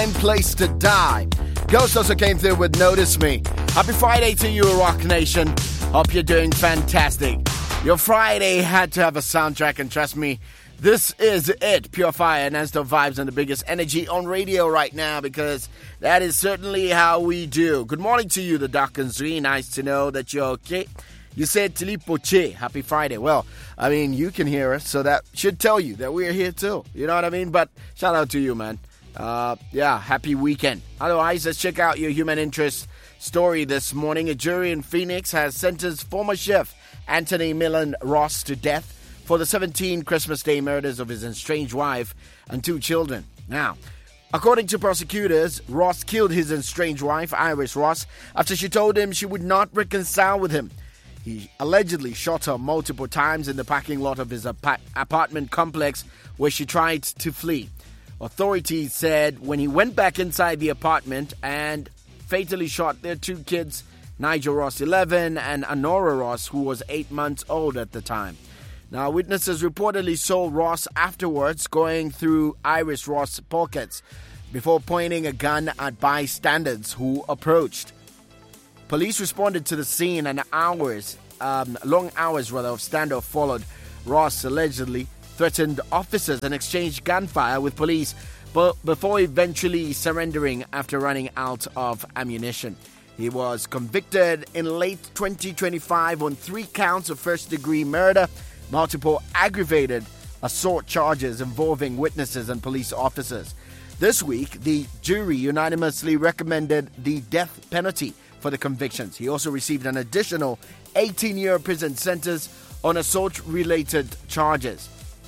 Fine Place to Die. Ghost also came through with Notice Me. Happy Friday to you, Rock Nation. Hope you're doing fantastic. Your Friday had to have a soundtrack, and trust me, this is it. Pure fire, non-stop vibes, and the biggest energy on radio right now, because that is certainly how we do. Good morning to you, the Doc and Zui. Nice to know that you're okay. You said Tilipoche. Happy Friday. Well, I mean, you can hear us, so that should tell you that we're here too. You know what I mean? But shout out to you, man. Happy weekend. Otherwise, let's check out your human interest story this morning. A jury in Phoenix has sentenced former chef Anthony Millan Ross to death for the 17 Christmas Day murders of his estranged wife and 2 children. Now, according to prosecutors, Ross killed his estranged wife, Iris Ross, after she told him she would not reconcile with him. He allegedly shot her multiple times in the parking lot of his apartment complex where she tried to flee. Authorities said when he went back inside the apartment and fatally shot their 2 kids, Nigel Ross, 11, and Honora Ross, who was 8 months old at the time. Now, witnesses reportedly saw Ross afterwards going through Iris Ross' pockets before pointing a gun at bystanders who approached. Police responded to the scene, and long hours of standoff followed. Ross allegedly threatened officers and exchanged gunfire with police, but before eventually surrendering after running out of ammunition. He was convicted in late 2025 on 3 counts of first-degree murder, multiple aggravated assault charges involving witnesses and police officers. This week, the jury unanimously recommended the death penalty for the convictions. He also received an additional 18-year prison sentence on assault-related charges.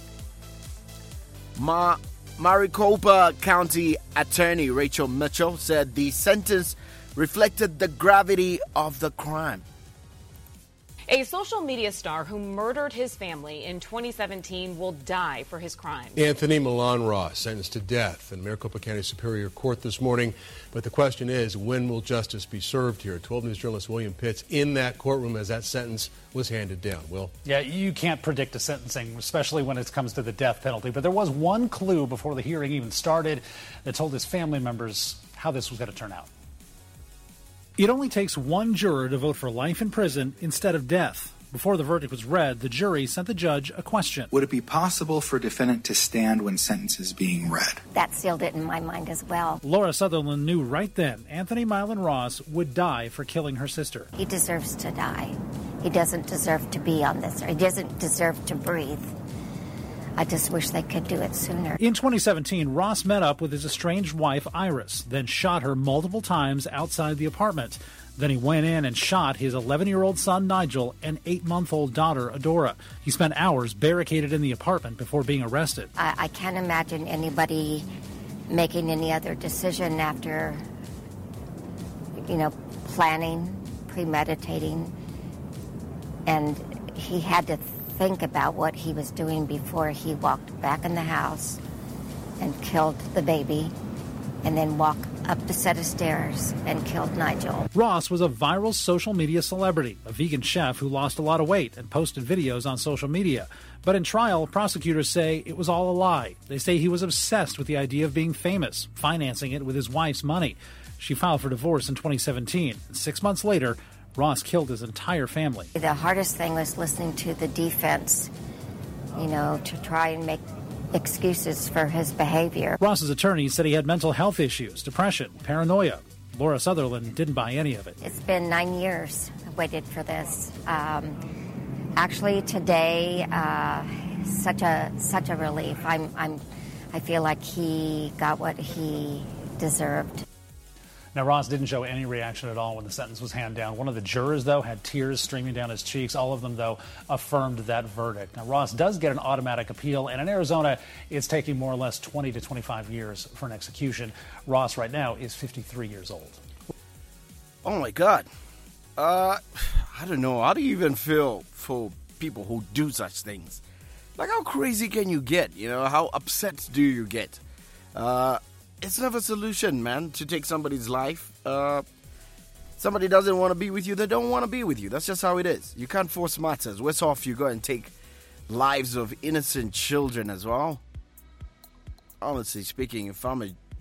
Maricopa County Attorney Rachel Mitchell said the sentence reflected the gravity of the crime. A social media star who murdered his family in 2017 will die for his crimes. Anthony Millan Ross sentenced to death in Maricopa County Superior Court this morning. But the question is, when will justice be served here? 12 News journalist William Pitts in that courtroom as that sentence was handed down. Will? Yeah, you can't predict a sentencing, especially when it comes to the death penalty. But there was one clue before the hearing even started that told his family members how this was going to turn out. It only takes one juror to vote for life in prison instead of death. Before the verdict was read, the jury sent the judge a question. Would it be possible for a defendant to stand when sentence is being read? That sealed it in my mind as well. Laura Sutherland knew right then Anthony Millan Ross would die for killing her sister. He deserves to die. He doesn't deserve to be on this, or he doesn't deserve to breathe. I just wish they could do it sooner. In 2017, Ross met up with his estranged wife, Iris, then shot her multiple times outside the apartment. Then he went in and shot his 11-year-old son, Nigel, and 8-month-old daughter, Adora. He spent hours barricaded in the apartment before being arrested. I can't imagine anybody making any other decision after, planning, premeditating, and he had to think about what he was doing before he walked back in the house and killed the baby, and then walked up a set of stairs and killed Nigel. Ross was a viral social media celebrity, a vegan chef who lost a lot of weight and posted videos on social media. But in trial, prosecutors say it was all a lie. They say he was obsessed with the idea of being famous, financing it with his wife's money. She filed for divorce in 2017. 6 months later, Ross killed his entire family. The hardest thing was listening to the defense, to try and make excuses for his behavior. Ross's attorney said he had mental health issues, depression, paranoia. Laura Sutherland didn't buy any of it. It's been 9 years I waited for this. Actually, today, such a relief. I feel like he got what he deserved. Now, Ross didn't show any reaction at all when the sentence was handed down. One of the jurors, though, had tears streaming down his cheeks. All of them, though, affirmed that verdict. Now, Ross does get an automatic appeal, and in Arizona, it's taking more or less 20 to 25 years for an execution. Ross, right now, is 53 years old. Oh, my God. I don't know. How do you even feel for people who do such things? Like, how crazy can you get? How upset do you get? It's never a solution, man, to take somebody's life. Somebody doesn't want to be with you, they don't want to be with you. That's just how it is. You can't force matters. Worse off, you go and take lives of innocent children as well. Honestly speaking, if I'm a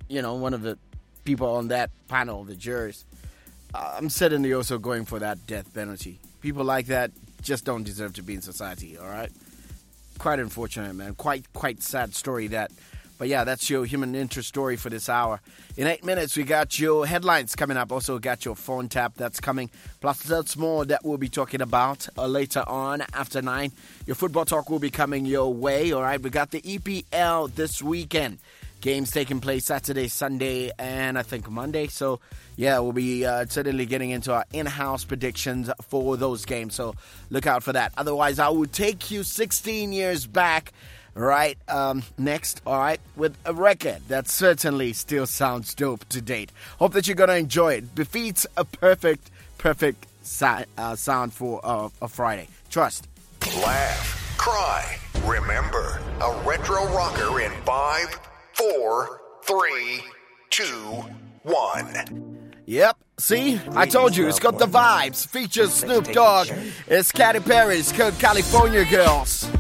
one of the people on that panel, the jurors, I'm certainly also going for that death penalty. People like that just don't deserve to be in society, all right? Quite unfortunate, man. Quite sad story that. But yeah, that's your human interest story for this hour. In 8 minutes, we got your headlines coming up. Also got your phone tap that's coming. Plus lots more that we'll be talking about later on after 9. Your football talk will be coming your way, all right? We got the EPL this weekend. Games taking place Saturday, Sunday, and I think Monday. So, yeah, we'll be certainly getting into our in-house predictions for those games. So, look out for that. Otherwise, I will take you 16 years back, right, next, all right, with a record that certainly still sounds dope to date. Hope that you're going to enjoy it. Befeats a perfect sound for a Friday. Trust. Laugh, cry, remember, a retro rocker in 5, 4, 3, 2, 1. Yep. See? I told you. It's got the vibes. Features Snoop Dogg. It's Katy Perry's California Girls.